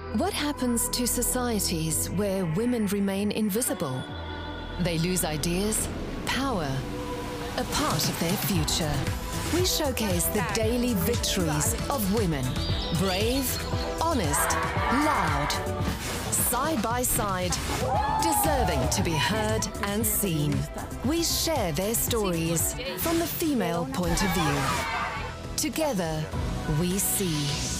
What happens to societies where women remain invisible? They lose ideas, power, a part of their future. We showcase the daily victories of women. Brave, honest, loud, side by side, deserving to be heard and seen. We share their stories from the female point of view. Together, we see.